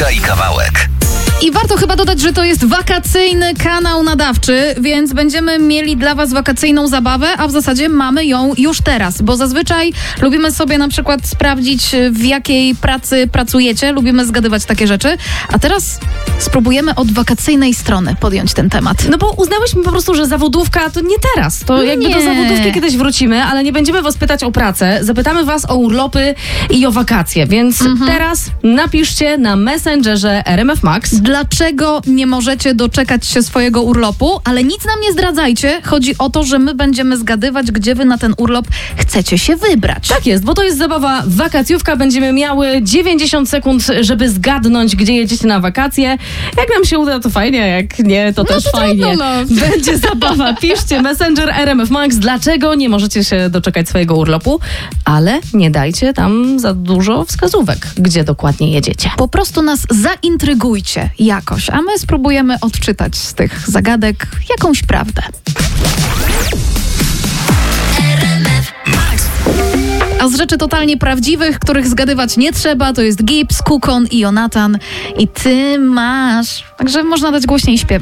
Stawka i Kawałek. I warto chyba dodać, że to jest wakacyjny kanał nadawczy, więc będziemy mieli dla was wakacyjną zabawę, a w zasadzie mamy ją już teraz, bo zazwyczaj lubimy sobie na przykład sprawdzić, w jakiej pracy pracujecie, lubimy zgadywać takie rzeczy, a teraz spróbujemy od wakacyjnej strony podjąć ten temat. No bo uznałyśmy po prostu, że zawodówka to nie teraz. To jakby Nie. do zawodówki kiedyś wrócimy, ale nie będziemy was pytać o pracę. Zapytamy was o urlopy i o wakacje, więc teraz napiszcie na Messengerze RMF Max. Dlaczego nie możecie doczekać się swojego urlopu? Ale nic nam nie zdradzajcie. Chodzi o to, że my będziemy zgadywać, gdzie wy na ten urlop chcecie się wybrać. Tak jest, bo to jest zabawa wakacjówka. Będziemy miały 90 sekund, żeby zgadnąć, gdzie jedziecie na wakacje. Jak nam się uda, to fajnie, jak nie, to też to fajnie. trudno, no. Będzie zabawa. Piszcie Messenger RMF Max. Dlaczego nie możecie się doczekać swojego urlopu? Ale nie dajcie tam za dużo wskazówek, gdzie dokładnie jedziecie. Po prostu nas zaintrygujcie jakoś, a my spróbujemy odczytać z tych zagadek jakąś prawdę. A z rzeczy totalnie prawdziwych, których zgadywać nie trzeba, to jest Gibbs, Kukon i Jonathan. I ty masz. Także można dać głośniej śpiewać.